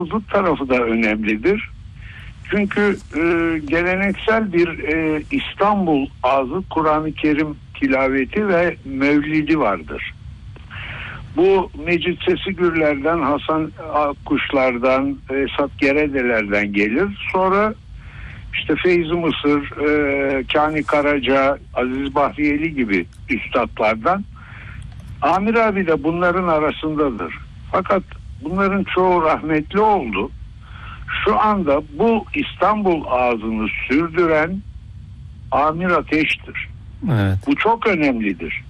Huzur tarafı da önemlidir. Çünkü geleneksel bir İstanbul ağzı Kur'an-ı Kerim tilaveti ve mevlidi vardır. Bu Mecit Sesigürler'den, Hasan Akkuşlar'dan, Esat Geredeler'den gelir. Sonra işte Feyzi Mısır, Kani Karaca, Aziz Bahriyeli gibi üstadlardan. Amir abi de bunların arasındadır. Fakat bunların çoğu rahmetli oldu. Şu anda bu İstanbul ağzını sürdüren Amir Ateş'tir. Evet. Bu çok önemlidir.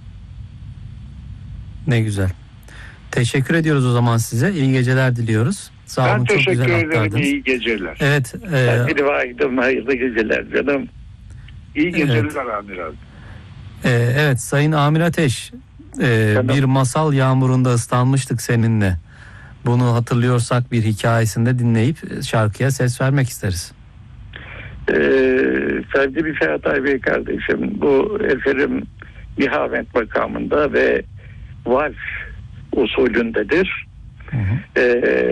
Ne güzel. Teşekkür ediyoruz o zaman size. İyi geceler diliyoruz. Sağ olun, Ben çok teşekkür güzel ederim. aktardınız. İyi geceler. Evet. Bir vahidim hayırlı geceler canım. İyi geceler Amir abi. Evet Sayın Amir Ateş. Bir masal yağmurunda ıslanmıştık seninle. Bunu hatırlıyorsak bir hikayesinde dinleyip şarkıya ses vermek isteriz. Sevgili Ferhat Aybey kardeşim, bu eserim Nihavent makamında ve vals usulündedir. Hı hı.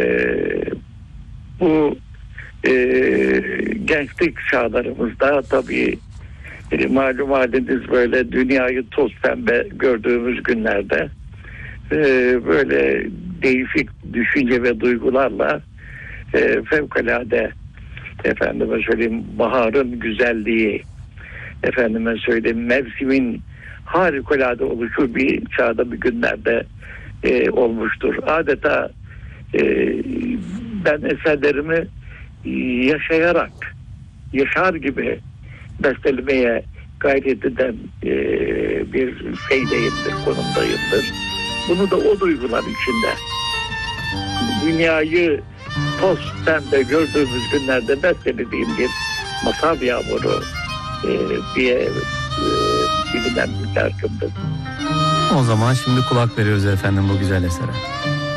Bu gençlik çağlarımızda tabii malum haliniz böyle dünyayı toz pembe gördüğümüz günlerde böyle değişik düşünce ve duygularla fevkalade efendime söyleyeyim baharın güzelliği, efendime söyleyeyim mevsimin harikulade oluşu bir çağda, bir günlerde olmuştur. Adeta ben eserlerimi yaşayarak, yaşar gibi bestelemeye gayret eden bir şeydeyimdir, konumdayımdır. Bunu da o duygular içinde, dünyayı toz pembe gördüğümüz günlerde bestelediğim bir masal yağmuru diye bilinen bir şarkımdır. O zaman şimdi kulak veriyoruz efendim bu güzel esere.